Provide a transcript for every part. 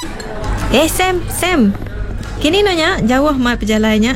Sam. Kini nanya jauh mat perjalannya.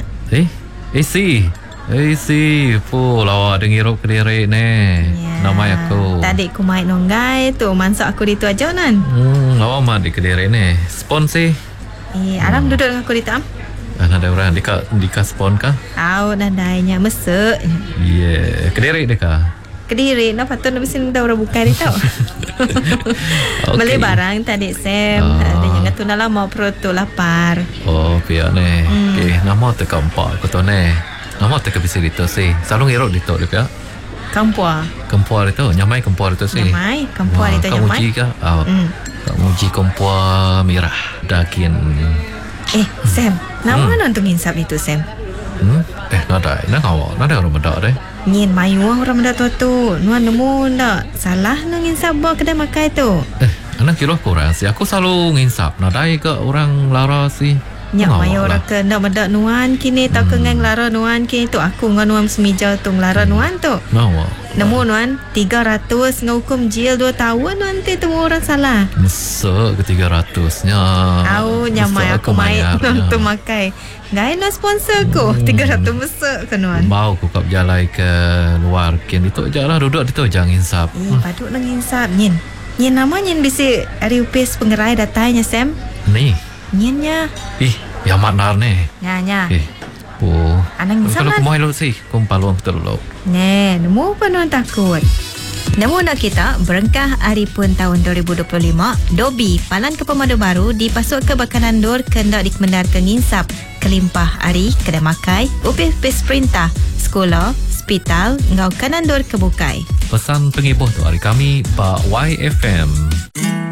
Si po lawa dengirup Kediri ni. Nama aku. Tadi ku main nonggai tu mansak aku ditu aja nan. Lawa mat di Kediri ni. Spon sih. Aram duduk dengan aku di tam. Ada orang dika spon kah? Nadainya mesek. Kediri deka. Kediri, patut nak mesti minta orang buka dia tau. Beli barang tadi Sam. Ada yang tu nak lama perut tu lapar. Pihak ni. Nama tu kampak aku tu ni. Nama tu kebisi itu sih. Selalu ngerok itu dia pihak. Kampua itu, nyamai kampua itu sih. Kampua itu nyamai. Kamu uji kah? Kamu uji kampua merah. Dakin. Sam, nama nonton insap itu Sam. Nada orang benda deh. Nyin mayu orang benda tu. Nuan nemu ndak salah nang insap bawa kedai makai tu. Anak kira kurang sih. Aku selalu nginsap. Nadai ke orang lara sih. Nyak mayu orang ke ndak benda nuan kini tak kengang lara nuan kini tu aku ngan nuan semija tu lara nuan tu. Nemu nuan 300 dengan hukum jil 2 tahun nuan tu orang salah. Mesek ke 300-nya. Nyamai aku main tu makai. Gaya no sponsor ku 300 mesek ke nuan. Mau ku kap jalai ke luar kini tu jalan duduk di tu jangan insap. Patut nang insap nyin. Nyin nama nyin bisi ari upis pengerai datanya Sam. Ni. Nyinya. Yang maknar ni. Nya. Anang insap kalau lah. ku mau elok sih, ku paluang betul lo. Nemu apa nuan takut. Namun nak kita berengkah hari pun tahun 2025, Dobi Palan ke Pemadu Baru dipasuk ke Bakanan Dor kendak dikemendar ke nginsap kelimpah hari kedai makai, upis perintah, sekolah, hospital, ngau kanan dor kebukai. Pesan pengibuh tu hari kami Pak YFM.